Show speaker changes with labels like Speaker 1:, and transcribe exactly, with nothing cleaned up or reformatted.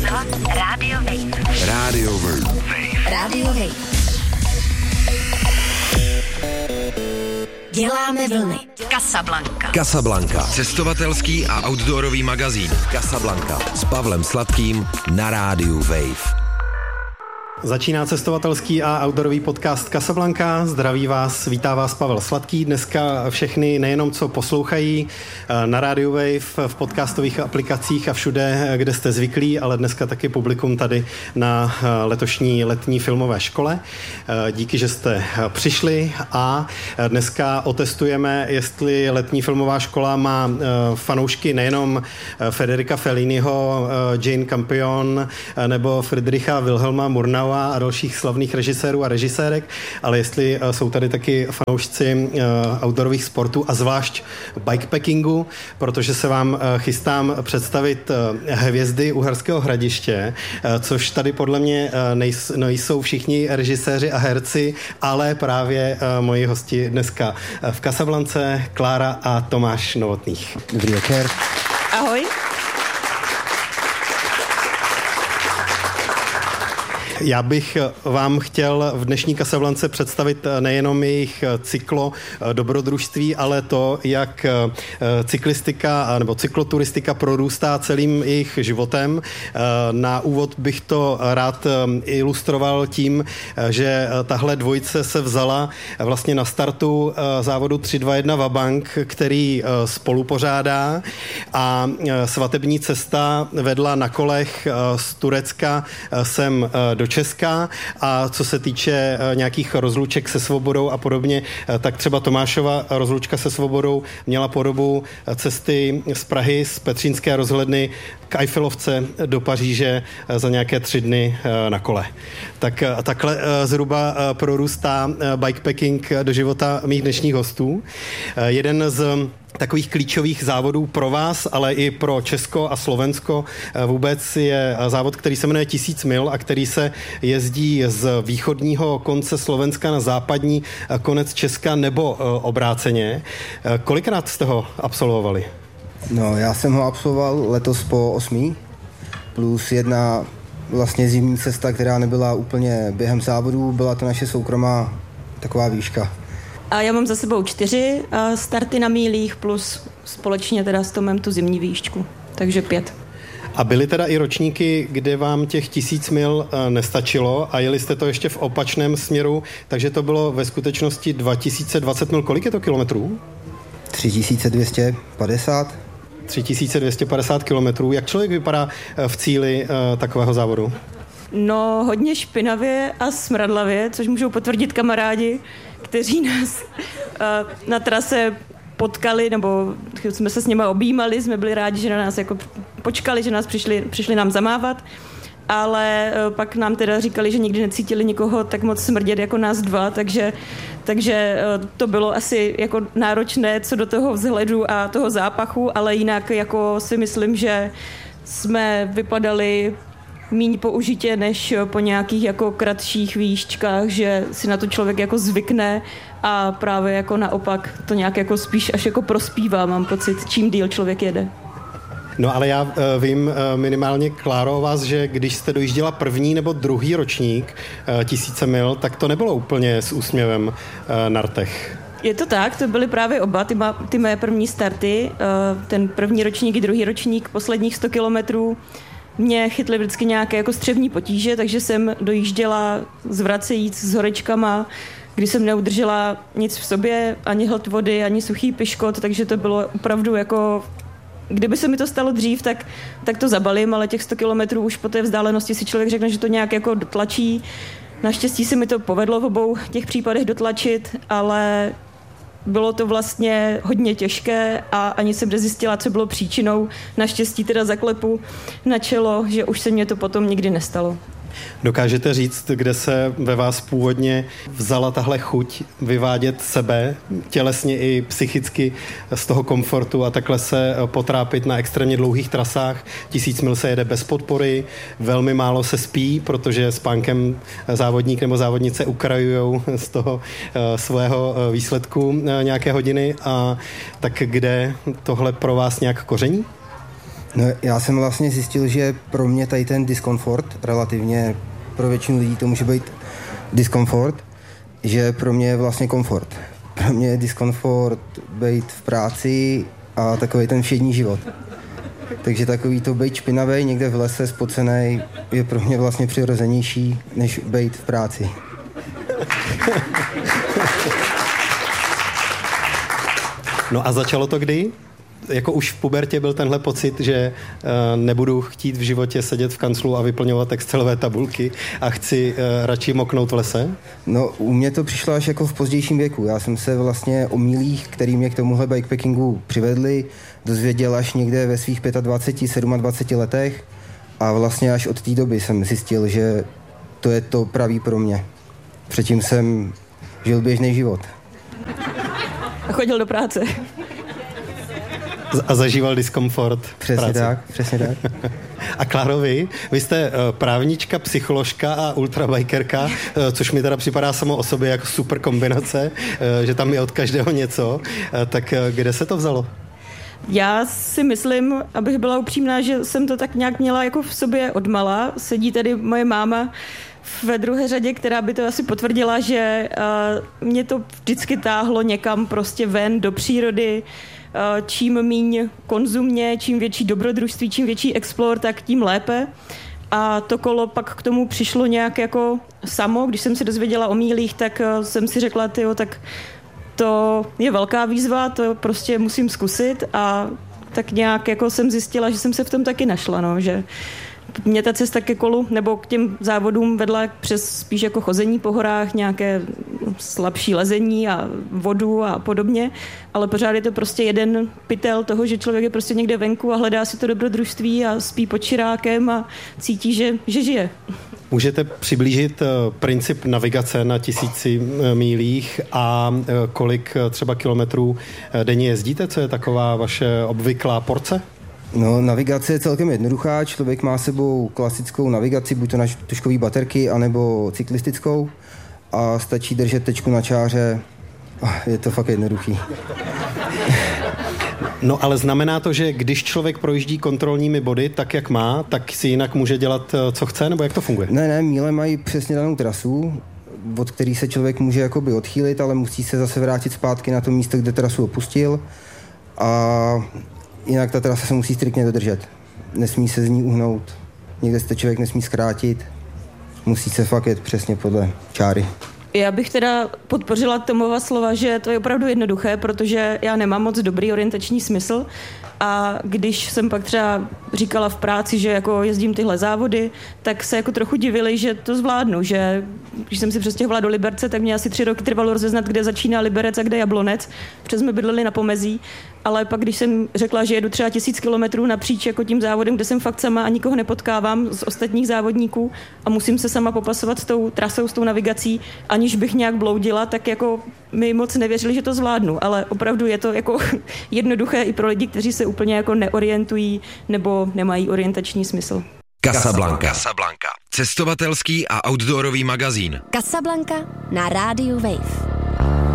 Speaker 1: byla Radio Wave.
Speaker 2: Radio Wave.
Speaker 1: Radio Wave. Děláme vlny. Casablanca.
Speaker 2: Casablanca. Cestovatelský a outdoorový magazín. Casablanca. S Pavlem Sladkým na rádiu Wave.
Speaker 3: Začíná cestovatelský a outdoorový podcast Casablanca. Zdraví vás, vítá vás Pavel Sladký. Dneska všechny nejenom co poslouchají na Radio Wave, v podcastových aplikacích a všude, kde jste zvyklí, ale dneska taky publikum tady na letošní letní filmové škole. Díky, že jste přišli a dneska otestujeme, jestli letní filmová škola má fanoušky nejenom Federica Felliniho, Jane Campion nebo Friedricha Wilhelma Murnau a dalších slavných režisérů a režisérek, ale jestli jsou tady taky fanoušci outdoorových sportů a zvlášť bikepackingu, protože se vám chystám představit hvězdy Uherského Hradiště, což tady podle mě nejsou všichni režiséři a herci, ale právě moji hosti dneska v Casablance, Klára a Tomáš Novotných.
Speaker 4: Dobrý večer.
Speaker 5: Ahoj.
Speaker 3: Já bych vám chtěl v dnešní Casablance představit nejenom jejich cyklo dobrodružství, ale to, jak cyklistika nebo cykloturistika prorůstá celým jejich životem. Na úvod bych to rád ilustroval tím, že tahle dvojice se vzala vlastně na startu závodu tři dva jedna Vabank, který spolu pořádá, a svatební cesta vedla na kolech z Turecka sem do Česka, a co se týče nějakých rozluček se svobodou a podobně, tak třeba Tomášova rozlučka se svobodou měla podobu cesty z Prahy z Petřínské rozhledny k Eiffelovce do Paříže za nějaké tři dny na kole. Tak takhle zhruba prorůstá bikepacking do života mých dnešních hostů. Jeden z takových klíčových závodů pro vás, ale i pro Česko a Slovensko vůbec je závod, který se jmenuje Tisíc mil a který se jezdí z východního konce Slovenska na západní konec Česka nebo obráceně. Kolikrát jste ho absolvovali?
Speaker 4: No, já jsem ho absolvoval letos po osmý, plus jedna vlastně zimní cesta, která nebyla úplně během závodu, byla to naše soukromá taková výška.
Speaker 5: A já mám za sebou čtyři starty na mílích plus společně teda s Tomem tu zimní výšku, takže pět.
Speaker 3: A byly teda i ročníky, kde vám těch tisíc mil nestačilo a jeli jste to ještě v opačném směru, takže to bylo ve skutečnosti dva tisíce dvacet mil. Kolik je to kilometrů?
Speaker 4: tři tisíce dvě stě padesát.
Speaker 3: tři tisíce dvě stě padesát kilometrů. Jak člověk vypadá v cíli uh, takového závodu?
Speaker 5: No, hodně špinavě a smradlavě, což můžou potvrdit kamarádi, kteří nás uh, na trase potkali, nebo jsme se s nimi objímali, jsme byli rádi, že na nás jako počkali, že nás přišli, přišli nám zamávat, ale uh, pak nám teda říkali, že nikdy necítili nikoho tak moc smrdět jako nás dva, takže, takže uh, to bylo asi jako náročné co do toho vzhledu a toho zápachu, ale jinak jako si myslím, že jsme vypadali míň použitě než po nějakých jako kratších výškách, že si na to člověk jako zvykne a právě jako naopak to nějak jako spíš až jako prospívá, mám pocit, čím díl člověk jede.
Speaker 3: No ale já uh, vím uh, minimálně, Kláro, o vás, že když jste dojížděla první nebo druhý ročník uh, tisíce mil, tak to nebylo úplně s úsměvem uh, na rtech.
Speaker 5: Je to tak, to byly právě oba ty, ma, ty mé první starty, uh, ten první ročník i druhý ročník, posledních sto kilometrů. Mě chytly vždycky nějaké jako střevní potíže, takže jsem dojížděla zvracejíc s horečkama, kdy jsem neudržela nic v sobě, ani hlad vody, ani suchý piškot, takže to bylo opravdu jako, kdyby se mi to stalo dřív, tak, tak to zabalím, ale těch sto kilometrů už po té vzdálenosti si člověk řekne, že to nějak jako dotlačí. Naštěstí se mi to povedlo v obou těch případech dotlačit, ale bylo to vlastně hodně těžké a ani jsem nezjistila, co bylo příčinou. Naštěstí teda zaklepu na čelo, že už se mě to potom nikdy nestalo.
Speaker 3: Dokážete říct, kde se ve vás původně vzala tahle chuť vyvádět sebe tělesně i psychicky z toho komfortu a takhle se potrápit na extrémně dlouhých trasách? Tisíc mil se jede bez podpory, velmi málo se spí, protože spánkem závodník nebo závodnice ukrajujou z toho uh, svého výsledku uh, nějaké hodiny. A tak kde tohle pro vás nějak koření?
Speaker 4: No, já jsem vlastně zjistil, že pro mě tady ten diskomfort, relativně pro většinu lidí to může být diskomfort, že pro mě je vlastně komfort. Pro mě je diskomfort být v práci a takový ten všední život. Takže takový to být špinavý někde v lese spocenej je pro mě vlastně přirozenější, než být v práci.
Speaker 3: No a začalo to kdy? Jako už v pubertě byl tenhle pocit, že uh, nebudu chtít v životě sedět v kanclu a vyplňovat excelové tabulky a chci uh, radši moknout v lese?
Speaker 4: No, u mě to přišlo až jako v pozdějším věku. Já jsem se vlastně o mílích, který mě k tomuhle bikepackingu přivedli, dozvěděl až někde ve svých dvaceti pěti, dvaceti sedmi letech a vlastně až od té doby jsem zjistil, že to je to pravý pro mě. Předtím jsem žil běžný život.
Speaker 5: A chodil do práce.
Speaker 3: A zažíval diskomfort.
Speaker 4: Přesně
Speaker 3: práci.
Speaker 4: tak, přesně tak.
Speaker 3: A Kláro, vy? Vy jste právnička, psycholožka a ultrabikerka, což mi teda připadá samo o sobě jako super kombinace, že tam je od každého něco. Tak kde se to vzalo?
Speaker 5: Já si myslím, abych byla upřímná, že jsem to tak nějak měla jako v sobě odmala. Sedí tady moje máma ve druhé řadě, která by to asi potvrdila, že uh, mě to vždycky táhlo někam prostě ven do přírody. Uh, čím míň konzumně, čím větší dobrodružství, čím větší explore, tak tím lépe. A to kolo pak k tomu přišlo nějak jako samo. Když jsem se dozvěděla o mílích, tak uh, jsem si řekla, tyjo, tak to je velká výzva, to prostě musím zkusit a tak nějak jako jsem zjistila, že jsem se v tom taky našla, no, že mě ta cesta ke kolu nebo k těm závodům vedla přes spíš jako chození po horách, nějaké slabší lezení a vodu a podobně, ale pořád je to prostě jeden pytel toho, že člověk je prostě někde venku a hledá si to dobrodružství a spí pod čirákem a cítí, že, že žije.
Speaker 3: Můžete přiblížit princip navigace na tisíci mílích a kolik třeba kilometrů denně jezdíte? Co je taková vaše obvyklá porce?
Speaker 4: No, navigace je celkem jednoduchá. Člověk má s sebou klasickou navigaci, buď to na tužkový baterky, anebo cyklistickou a stačí držet tečku na čáře. Je to fakt jednoduchý.
Speaker 3: No, ale znamená to, že když člověk projíždí kontrolními body tak, jak má, tak si jinak může dělat, co chce, nebo jak to funguje?
Speaker 4: Ne, ne, míle mají přesně danou trasu, od který se člověk může jakoby odchýlit, ale musí se zase vrátit zpátky na to místo, kde trasu opustil a jinak ta trasa se musí striktně dodržet. Nesmí se z ní uhnout, někde se člověk nesmí zkrátit, musí se fakt jet přesně podle čáry.
Speaker 5: Já bych teda podpořila Tomova slova, že to je opravdu jednoduché, protože já nemám moc dobrý orientační smysl a když jsem pak třeba říkala v práci, že jako jezdím tyhle závody, tak se jako trochu divili, že to zvládnu, že když jsem si přestěhovala do Liberce, tak mě asi tři roky trvalo rozeznat, kde začíná Liberec a kde Jablonec, protože jsme bydleli na pomezí, ale pak když jsem řekla, že jedu třeba tisíc kilometrů napříč jako tím závodem, kde jsem fakt sama a nikoho nepotkávám z ostatních závodníků a musím se sama popasovat s tou trasou, s tou navigací, aniž bych nějak bloudila, tak jako mi moc nevěřili, že to zvládnu, ale opravdu je to jako jednoduché i pro lidi, kteří se úplně jako neorientují nebo nemají orientační smysl.
Speaker 2: Casablanca. Casablanca. Cestovatelský a outdoorový magazín.
Speaker 1: Casablanca na rádiu Wave.